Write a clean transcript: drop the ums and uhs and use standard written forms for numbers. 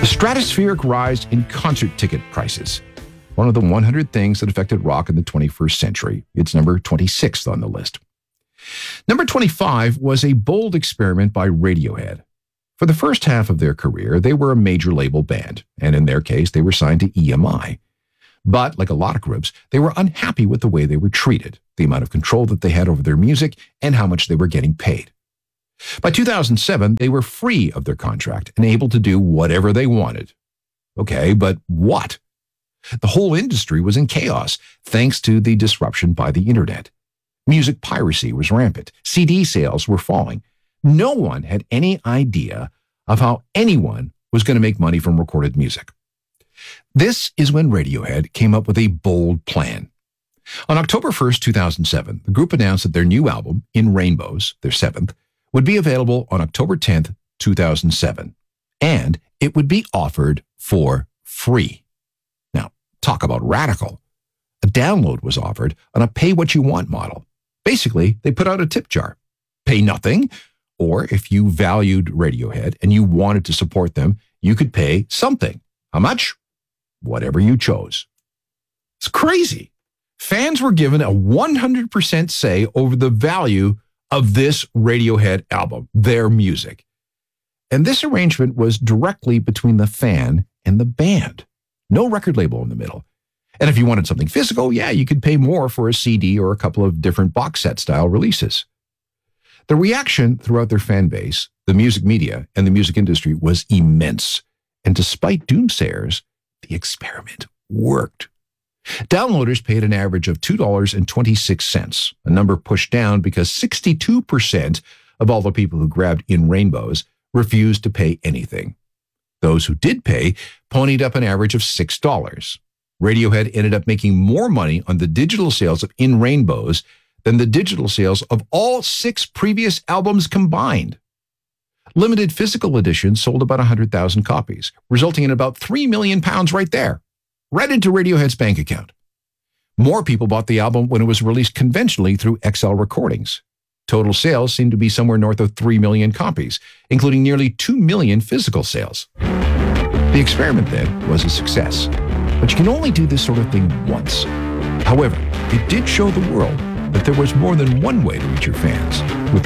The stratospheric rise in concert ticket prices. One of the 100 things that affected rock in the 21st century. It's number 26th on the list. Number 25 was a bold experiment by Radiohead. For the first half of their career, they were a major label band, and in their case, they were signed to EMI. But, like a lot of groups, they were unhappy with the way they were treated, the amount of control that they had over their music, and how much they were getting paid. By 2007, they were free of their contract and able to do whatever they wanted. Okay, but what? The whole industry was in chaos, thanks to the disruption by the internet. Music piracy was rampant. CD sales were falling. No one had any idea of how anyone was going to make money from recorded music. This is when Radiohead came up with a bold plan. On October 1st, 2007, the group announced that their new album, In Rainbows, their seventh, would be available on October 10th, 2007, and it would be offered for free. Now, talk about radical. A download was offered on a pay-what-you-want model. Basically, they put out a tip jar. Pay nothing, or if you valued Radiohead and you wanted to support them, you could pay something. How much? Whatever you chose. It's crazy. Fans were given a 100% say over the value of this Radiohead album, their music. And this arrangement was directly between the fan and the band. No record label in the middle. And if you wanted something physical, yeah, you could pay more for a CD or a couple of different box set style releases. The reaction throughout their fan base, the music media, and the music industry was immense. And despite doomsayers, the experiment worked. Downloaders paid an average of $2.26, a number pushed down because 62% of all the people who grabbed In Rainbows refused to pay anything. Those who did pay ponied up an average of $6. Radiohead ended up making more money on the digital sales of In Rainbows than the digital sales of all 6 previous albums combined. Limited physical editions sold about 100,000 copies, resulting in about £3 million right there, right into Radiohead's bank account. More people bought the album when it was released conventionally through XL Recordings. Total sales seemed to be somewhere north of 3 million copies, including nearly 2 million physical sales. The experiment then was a success, but you can only do this sort of thing once. However, it did show the world that there was more than one way to reach your fans with